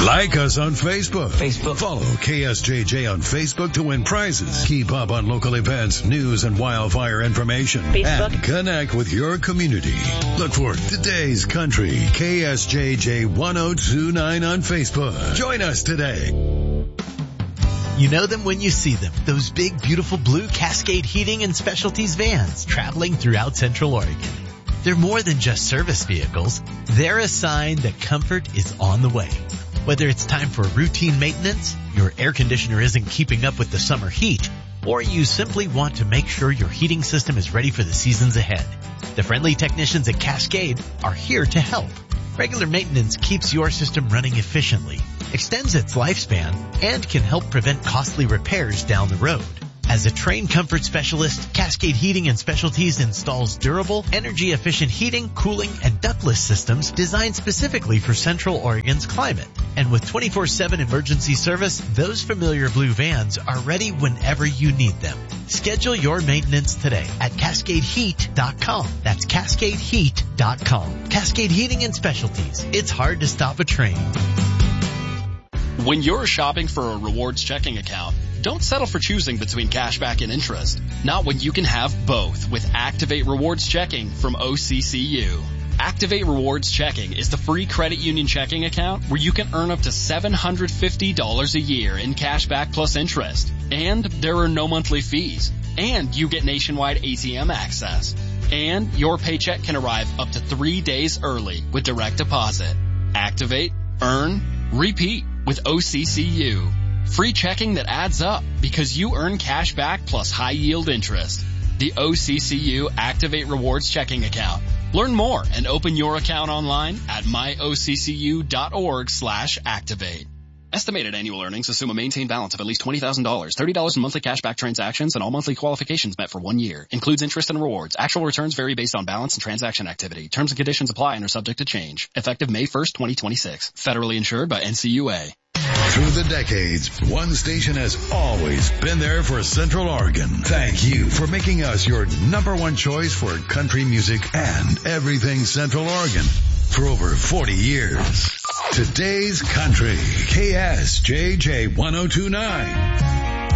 Like us on Facebook. Follow KSJJ on Facebook to win prizes. Keep up on local events, news, and wildfire information. And connect with your community. Look for Today's Country, KSJJ 1029 on Facebook. Join us today. You know them when you see them. Those big, beautiful blue Cascade Heating and Specialties vans traveling throughout Central Oregon. They're more than just service vehicles. They're a sign that comfort is on the way. Whether it's time for routine maintenance, your air conditioner isn't keeping up with the summer heat, or you simply want to make sure your heating system is ready for the seasons ahead, the friendly technicians at Cascade are here to help. Regular maintenance keeps your system running efficiently, extends its lifespan, and can help prevent costly repairs down the road. As a trained comfort specialist, Cascade Heating and Specialties installs durable, energy-efficient heating, cooling, and ductless systems designed specifically for Central Oregon's climate. And with 24/7 emergency service, those familiar blue vans are ready whenever you need them. Schedule your maintenance today at CascadeHeat.com. That's CascadeHeat.com. Cascade Heating and Specialties. It's hard to stop a train. When you're shopping for a rewards checking account, don't settle for choosing between cashback and interest. Not when you can have both with Activate Rewards Checking from OCCU. Activate Rewards Checking is the free credit union checking account where you can earn up to $750 a year in cashback plus interest. And there are no monthly fees. And you get nationwide ATM access. And your paycheck can arrive up to 3 days early with direct deposit. Activate, earn, repeat with OCCU. Free checking that adds up because you earn cash back plus high yield interest. The OCCU Activate Rewards Checking Account. Learn more and open your account online at myoccu.org/activate. Estimated annual earnings assume a maintained balance of at least $20,000, $30 in monthly cashback transactions, and all monthly qualifications met for 1 year. Includes interest and rewards. Actual returns vary based on balance and transaction activity. Terms and conditions apply and are subject to change. Effective May 1st, 2026. Federally insured by NCUA. Through the decades, one station has always been there for Central Oregon. Thank you for making us your number one choice for country music and everything Central Oregon for over 40 years. Today's Country, KSJJ 1029.